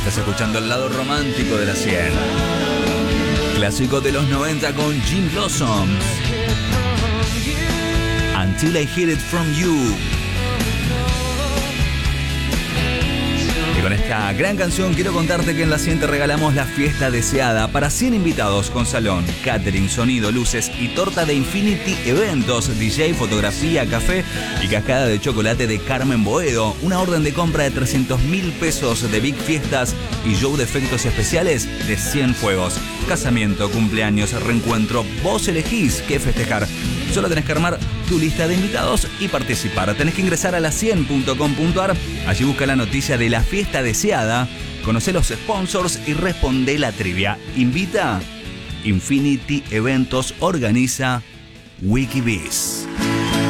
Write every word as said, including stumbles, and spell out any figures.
Estás escuchando el lado romántico de la cien. Clásico de los noventa con Jim Blossoms. Until I Hear It From You. Y con esta gran canción quiero contarte que en la cien te regalamos la fiesta deseada para cien invitados con salón, catering, sonido, luces y torta de Infinity Eventos, D J, fotografía, café y cascada de chocolate de Carmen Boedo. Una orden de compra de trescientos mil pesos de Big Fiestas y show de efectos especiales de cien fuegos. Casamiento, cumpleaños, reencuentro, vos elegís qué festejar. Solo tenés que armar tu lista de invitados y participar. Tenés que ingresar a la cien punto com punto ar. Allí busca la noticia de la fiesta deseada. Conocé los sponsors y responde la trivia. Invita Infinity Eventos, organiza Wikibiz.